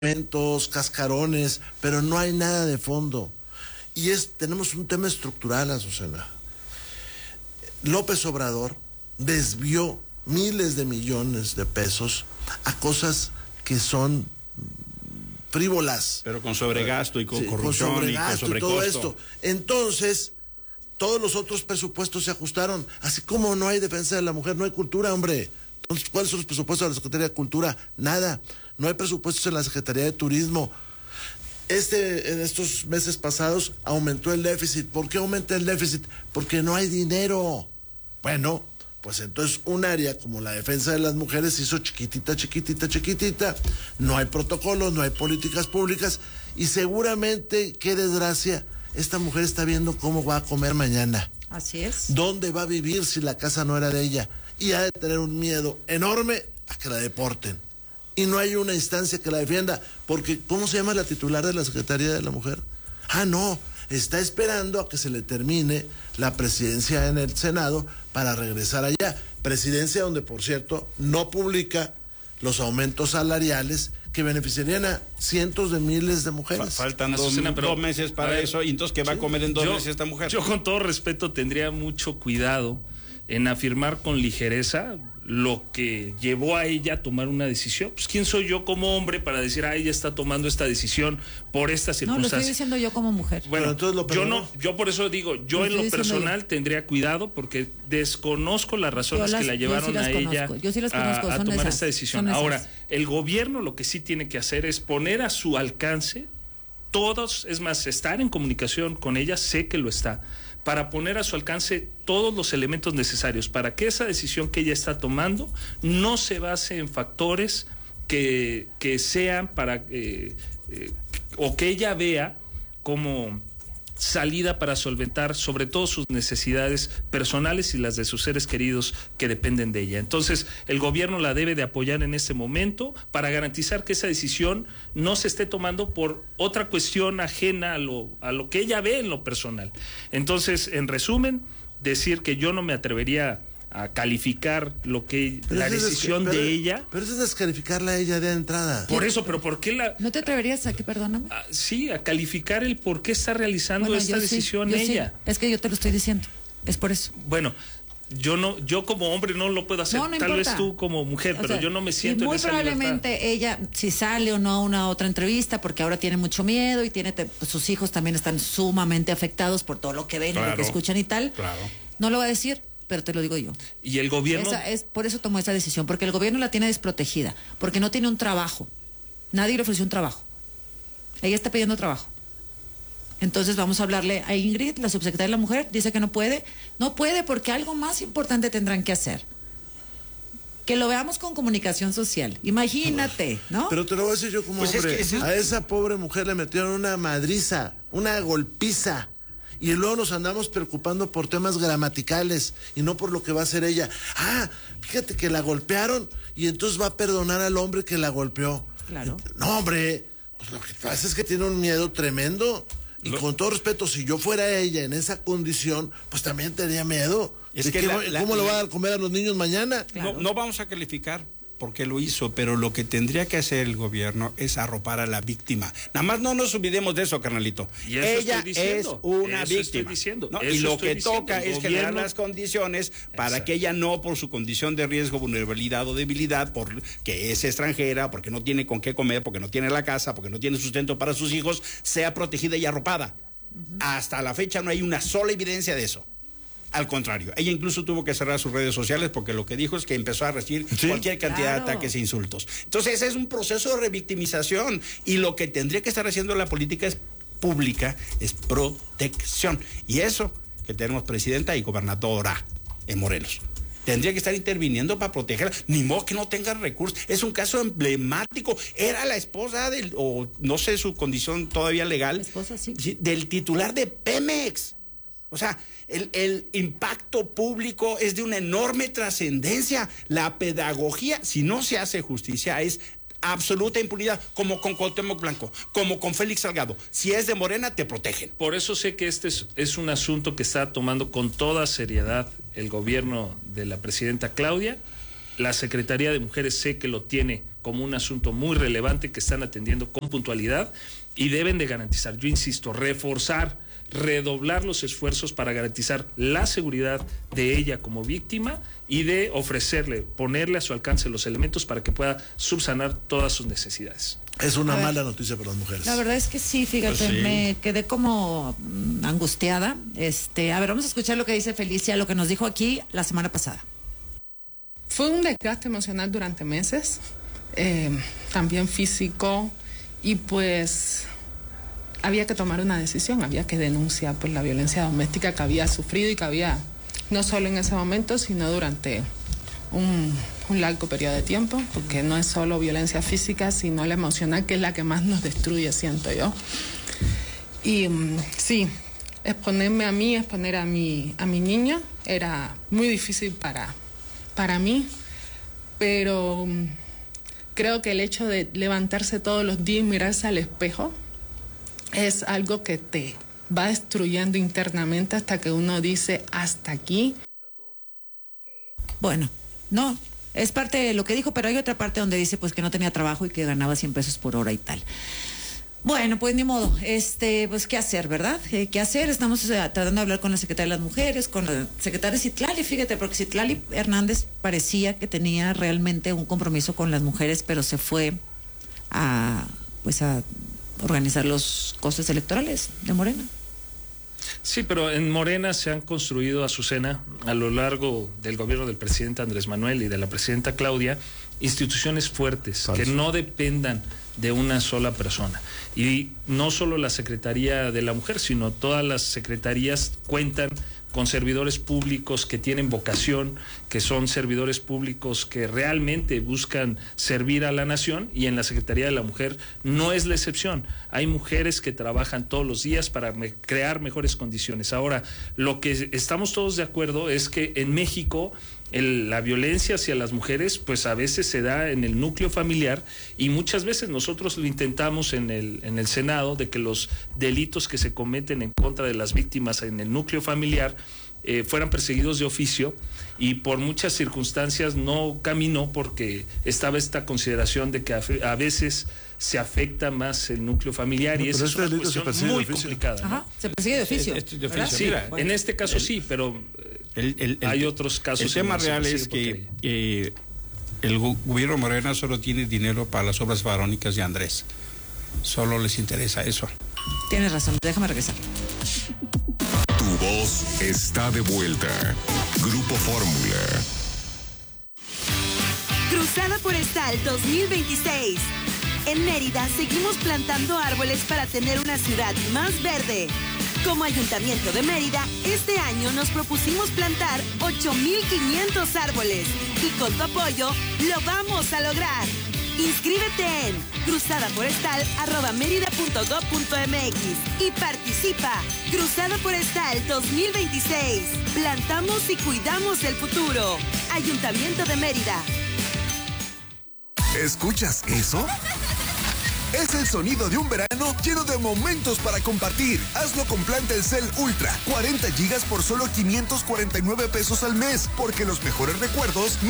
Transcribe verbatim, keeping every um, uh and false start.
argumentos, cascarones, pero no hay nada de fondo. Y es, tenemos un tema estructural, Azucena. López Obrador desvió miles de millones de pesos a cosas que son frívolas. Pero con sobregasto y con sí, corrupción con sobregasto y con sobrecosto. Y todo esto. Entonces, todos los otros presupuestos se ajustaron. Así como no hay defensa de la mujer, no hay cultura, hombre. Entonces, ¿cuáles son los presupuestos de la Secretaría de Cultura? Nada. No hay presupuestos en la Secretaría de Turismo. Este, en estos meses pasados aumentó el déficit. ¿Por qué aumenta el déficit? Porque no hay dinero. Bueno, pues entonces un área como la defensa de las mujeres se hizo chiquitita, chiquitita, chiquitita. No hay protocolos, no hay políticas públicas y seguramente, qué desgracia, esta mujer está viendo cómo va a comer mañana. Así es. ¿Dónde va a vivir si la casa no era de ella? Y ha de tener un miedo enorme a que la deporten. Y no hay una instancia que la defienda, porque ¿cómo se llama la titular de la Secretaría de la Mujer? Ah, no, está esperando a que se le termine la presidencia en el Senado para regresar allá. Presidencia donde, por cierto, no publica los aumentos salariales que beneficiarían a cientos de miles de mujeres. Faltan dos, Azucena, pero, dos meses para ver, eso, y entonces ¿qué va sí, a comer en dos yo, meses esta mujer? Yo con todo respeto tendría mucho cuidado en afirmar con ligereza lo que llevó a ella a tomar una decisión. Pues quién soy yo como hombre para decir, ah, ella está tomando esta decisión por esta circunstancia. No, lo estoy diciendo yo como mujer. Bueno, entonces lo yo no, yo por eso digo, yo lo en lo personal yo. tendría cuidado porque desconozco las razones las, que la llevaron sí a ella yo sí las conozco, a, a tomar esas, esta decisión. Ahora, el gobierno lo que sí tiene que hacer es poner a su alcance todos, es más, estar en comunicación con ella, sé que lo está, para poner a su alcance todos los elementos necesarios para que esa decisión que ella está tomando no se base en factores que, que sean para eh, eh, o que ella vea como salida para solventar sobre todo sus necesidades personales y las de sus seres queridos que dependen de ella. Entonces, el gobierno la debe de apoyar en este momento para garantizar que esa decisión no se esté tomando por otra cuestión ajena a lo, a lo que ella ve en lo personal. Entonces, en resumen, decir que yo no me atrevería a calificar lo que pero la decisión pero, de ella. Pero eso es descalificarla a ella de entrada. Por eso, pero ¿por qué la...? ¿No te atreverías a qué, perdóname? A, sí, a calificar el por qué está realizando bueno, esta decisión sí, ella. Sí. Es que yo te lo estoy diciendo, es por eso. Bueno, yo no, yo como hombre no lo puedo hacer, no, no tal importa. Vez tú como mujer, o pero sea, yo no me siento en esa libertad. Muy probablemente ella, si sale o no a una otra entrevista, porque ahora tiene mucho miedo y tiene te, sus hijos también están sumamente afectados por todo lo que ven claro, y lo que escuchan y tal, claro. No lo va a decir, pero te lo digo yo. Y el gobierno... Esa es, por eso tomó esa decisión, porque el gobierno la tiene desprotegida, porque no tiene un trabajo. Nadie le ofreció un trabajo. Ella está pidiendo trabajo. Entonces vamos a hablarle a Ingrid, la subsecretaria de la Mujer, dice que no puede. No puede porque algo más importante tendrán que hacer. Que lo veamos con comunicación social. Imagínate, ¿no? Pero te lo voy a decir yo como pues hombre. Es que es... A esa pobre mujer le metieron una madriza, una golpiza. Y luego nos andamos preocupando por temas gramaticales y no por lo que va a hacer ella. Ah, fíjate que la golpearon y entonces va a perdonar al hombre que la golpeó. Claro. No, hombre, pues lo que pasa es que tiene un miedo tremendo. Y lo... con todo respeto, si yo fuera ella en esa condición, pues también tendría miedo. Es que la, la, ¿Cómo la, lo va a comer a los niños mañana? Claro. No, no vamos a calificar porque lo hizo, pero lo que tendría que hacer el gobierno es arropar a la víctima. Nada más no nos olvidemos de eso, carnalito. Y eso ella estoy diciendo, es una eso víctima. Estoy diciendo, ¿no? eso y lo estoy que diciendo, toca es gobierno... generar las condiciones para Exacto. que ella no, por su condición de riesgo, vulnerabilidad o debilidad, porque es extranjera, porque no tiene con qué comer, porque no tiene la casa, porque no tiene sustento para sus hijos, sea protegida y arropada. Uh-huh. Hasta la fecha no hay una sola evidencia de eso. Al contrario, ella incluso tuvo que cerrar sus redes sociales porque lo que dijo es que empezó a recibir ¿Sí? cualquier cantidad claro. de ataques e insultos. Entonces ese es un proceso de revictimización y lo que tendría que estar haciendo la política es, pública es protección. Y eso que tenemos presidenta y gobernadora en Morelos. Tendría que estar interviniendo para protegerla, ni modo que no tenga recursos. Es un caso emblemático. Era la esposa del, o no sé su condición todavía legal, esposa, sí. del titular de Pemex. O sea, el, el impacto público es de una enorme trascendencia. La pedagogía, si no se hace justicia, es absoluta impunidad, como con Cuauhtémoc Blanco, como con Félix Salgado. Si es de Morena, te protegen. Por eso sé que este es, es un asunto que está tomando con toda seriedad el gobierno de la presidenta Claudia. La Secretaría de Mujeres sé que lo tiene como un asunto muy relevante que están atendiendo con puntualidad y deben de garantizar, yo insisto, reforzar, redoblar los esfuerzos para garantizar la seguridad de ella como víctima y de ofrecerle, ponerle a su alcance los elementos para que pueda subsanar todas sus necesidades. Es una mala noticia para las mujeres. La verdad es que sí, fíjate, pues sí. Me quedé como mm, angustiada. Este, a ver, vamos a escuchar lo que dice Felicia, lo que nos dijo aquí la semana pasada. Fue un desgaste emocional durante meses, eh, también físico, y pues había que tomar una decisión, había que denunciar pues la violencia doméstica que había sufrido y que había, no solo en ese momento, sino durante un, un largo periodo de tiempo, porque no es solo violencia física, sino la emocional, que es la que más nos destruye, siento yo. Y um, sí, exponerme a mí, exponer a mi, a mi niña, era muy difícil para, para mí, pero um, creo que el hecho de levantarse todos los días y mirarse al espejo es algo que te va destruyendo internamente hasta que uno dice hasta aquí. Bueno, no, es parte de lo que dijo, pero hay otra parte donde dice pues que no tenía trabajo y que ganaba cien pesos por hora y tal. Bueno, pues ni modo, este, pues qué hacer, ¿verdad? Eh, ¿Qué hacer? Estamos eh, tratando de hablar con la secretaria de las Mujeres, con la secretaria Citlali, fíjate, porque Citlali Hernández parecía que tenía realmente un compromiso con las mujeres, pero se fue a, pues a organizar los costes electorales de Morena. Sí, pero en Morena se han construido, Azucena, a lo largo del gobierno del presidente Andrés Manuel y de la presidenta Claudia, instituciones fuertes, Falso. que no dependan de una sola persona. Y no solo la Secretaría de la Mujer, sino todas las secretarías cuentan con servidores públicos que tienen vocación, que son servidores públicos que realmente buscan servir a la nación, y en la Secretaría de la Mujer no es la excepción. Hay mujeres que trabajan todos los días para me- crear mejores condiciones. Ahora, lo que estamos todos de acuerdo es que en México El, la violencia hacia las mujeres pues a veces se da en el núcleo familiar, y muchas veces nosotros lo intentamos en el, en el Senado, de que los delitos que se cometen en contra de las víctimas en el núcleo familiar eh, fueran perseguidos de oficio, y por muchas circunstancias no caminó porque estaba esta consideración de que a, a veces se afecta más el núcleo familiar, no, y esa es una cuestión muy complicada. Ajá, ¿no? Se persigue de oficio. Es, es de oficio. Sí, Mira, en este caso el, sí, pero el, el, el, hay otros casos. El tema real es que eh, el gobierno Morena solo tiene dinero para las obras faraónicas de Andrés. Solo les interesa eso. Tienes razón, déjame regresar. Tu voz está de vuelta. Grupo Fórmula. Cruzada Forestal dos mil veintiséis. En Mérida seguimos plantando árboles para tener una ciudad más verde. Como Ayuntamiento de Mérida, este año nos propusimos plantar ocho mil quinientos árboles, y con tu apoyo lo vamos a lograr. Inscríbete en cruzadaforestal arroba mérida punto gob punto mx y participa. Cruzada Forestal dos mil veintiséis. Plantamos y cuidamos el futuro. Ayuntamiento de Mérida. ¿Escuchas eso? Es el sonido de un verano lleno de momentos para compartir. Hazlo con plan Telcel Ultra, cuarenta gigas por solo quinientos cuarenta y nueve pesos al mes, porque los mejores recuerdos